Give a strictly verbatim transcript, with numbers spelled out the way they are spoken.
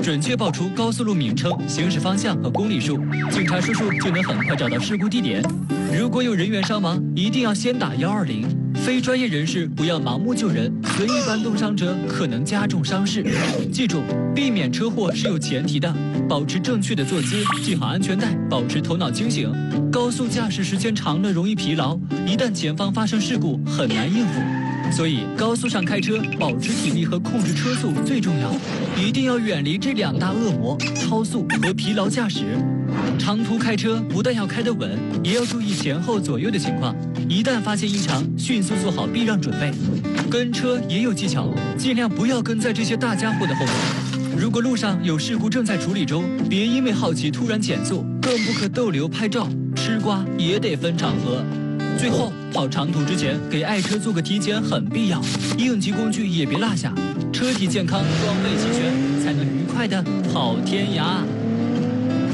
准确报出高速路名称、行驶方向和公里数，警察叔叔就能很快找到事故地点。如果有人员伤亡，一定要先打幺二零。非专业人士不要盲目救人，随意搬动伤者可能加重伤势。记住，避免车祸是有前提的，保持正确的坐姿，系好安全带，保持头脑清醒。高速驾驶时间长了容易疲劳，一旦前方发生事故，很难应付。所以高速上开车，保持体力和控制车速最重要，一定要远离这两大恶魔：超速和疲劳驾驶。长途开车不但要开得稳，也要注意前后左右的情况。一旦发现异常，迅速做好避让准备。跟车也有技巧，尽量不要跟在这些大家伙的后面。如果路上有事故正在处理中，别因为好奇突然减速，更不可逗留拍照。吃瓜也得分场合。最后，跑长途之前给爱车做个体检很必要，应急工具也别落下，车体健康，装备齐全，才能愉快的跑天涯。